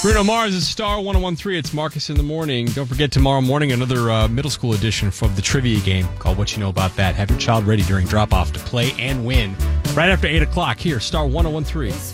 Bruno Mars is Star 1013. It's Marcus in the Morning. Don't forget tomorrow morning another middle school edition of the trivia game called What You Know About That. Have your child ready during drop-off to play and win right after 8 o'clock here, Star 1013.